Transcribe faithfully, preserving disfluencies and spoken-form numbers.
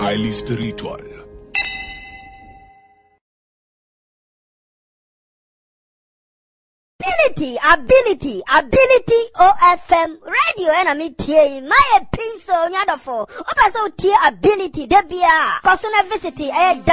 highly spiritual. Ability, ability, ability O F M radio enemy tie my pinso nyadofo. Opa so tie ability debia. Kosuna visit eh